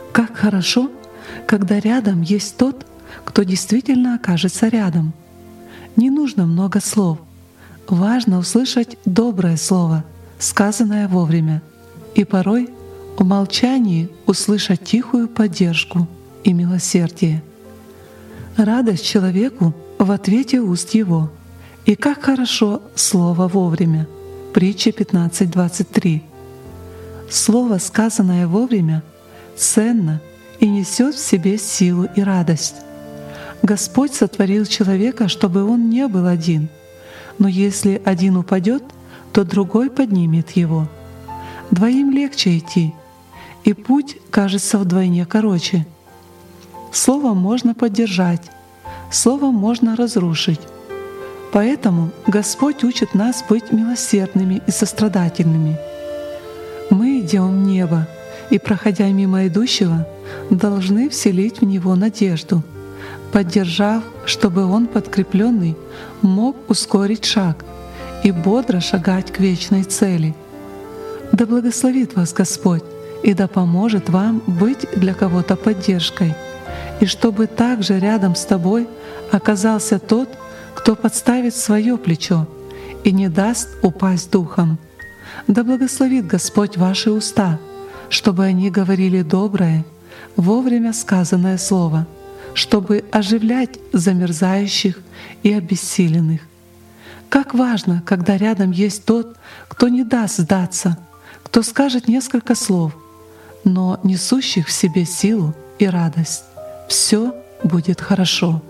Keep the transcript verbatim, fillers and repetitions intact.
Как хорошо, когда рядом есть тот, кто действительно окажется рядом. Не нужно много слов. Важно услышать доброе слово, сказанное вовремя, и порой в молчании услышать тихую поддержку и милосердие. Радость человеку в ответе уст его. И как хорошо слово вовремя. Притча пятнадцать двадцать три. Слово, сказанное вовремя, ценно и несет в себе силу и радость. Господь сотворил человека, чтобы он не был один, но если один упадет, то другой поднимет его. Двоим легче идти, и путь кажется вдвойне короче. Словом можно поддержать, словом можно разрушить. Поэтому Господь учит нас быть милосердными и сострадательными. Мы идем в небо, и, проходя мимо идущего, должны вселить в него надежду, поддержав, чтобы он, подкрепленный, мог ускорить шаг и бодро шагать к вечной цели. Да благословит вас Господь и да поможет вам быть для кого-то поддержкой, и чтобы также рядом с тобой оказался тот, кто подставит свое плечо и не даст упасть духом. Да благословит Господь ваши уста, чтобы они говорили доброе, вовремя сказанное слово, чтобы оживлять замерзающих и обессиленных. Как важно, когда рядом есть тот, кто не даст сдаться, кто скажет несколько слов, но несущих в себе силу и радость. Все будет хорошо.